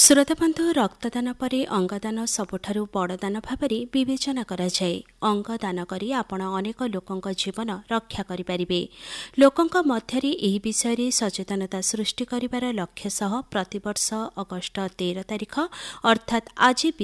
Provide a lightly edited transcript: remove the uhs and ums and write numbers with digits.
ଶ୍ରୋତାବନ୍ଧୁ ରକ୍ତଦାନ ପରେ ଅଙ୍ଗଦାନ ସବୁଠାରୁ ବଡ଼ ଦାନ ଭାବରେ ବିବେଚନା କରାଯାଏ। ଅଙ୍ଗଦାନ କରି ଆପଣ ଅନେକ ଲୋକଙ୍କ ଜୀବନ ରକ୍ଷା କରିପାରିବେ। ଲୋକଙ୍କ ମଧ୍ୟରେ ଏହି ବିଷୟରେ ସଚେତନତା ସୃଷ୍ଟି କରିବାର ଲକ୍ଷ୍ୟ ସହ ପ୍ରତିବର୍ଷ ଅଗଷ୍ଟ 13 ତାରିଖ ଅର୍ଥାତ୍ ଆଜି